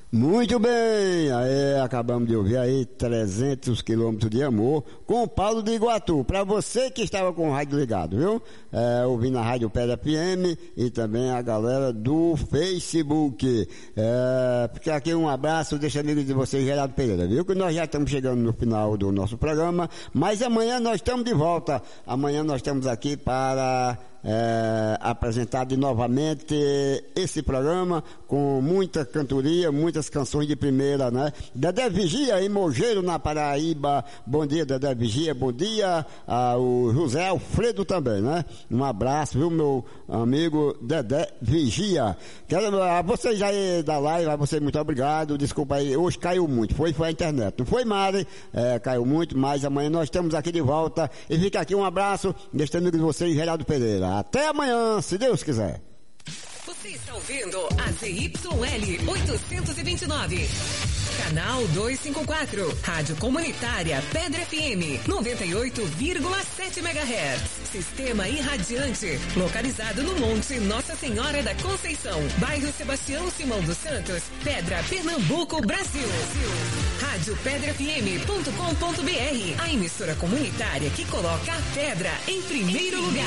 Muito bem, aí acabamos de ouvir aí 300 quilômetros de amor com o Paulo de Iguatu. Para você que estava com o rádio ligado, viu? Ouvindo a Rádio Pedra FM e também a galera do Facebook. Porque aqui um abraço, deixa amigo de vocês, Geraldo Pereira, viu? Que nós já estamos chegando no final do nosso programa, mas amanhã nós estamos de volta. Amanhã nós estamos aqui para apresentar de novamente esse programa com muita cantoria, muitas canções de primeira, né? Dedé Vigia em Mogeiro, na Paraíba. Bom dia, Dedé Vigia. Bom dia ao José Alfredo também, né? Um abraço, viu, meu amigo Dedé Vigia. Quero a vocês aí da live, a vocês muito obrigado. Desculpa aí, hoje caiu muito, foi a internet. Não foi, Mari? Caiu muito, mas amanhã nós estamos aqui de volta. E fica aqui um abraço deste amigo de vocês, Geraldo Pereira. Até amanhã, se Deus quiser. Você está ouvindo a ZYL 829, canal 254, Rádio Comunitária Pedra FM, 98,7 MHz. Sistema irradiante, localizado no Monte Nossa Senhora da Conceição, bairro Sebastião Simão dos Santos, Pedra, Pernambuco, Brasil. RádioPedraFM.com.br, a emissora comunitária que coloca a pedra em primeiro lugar.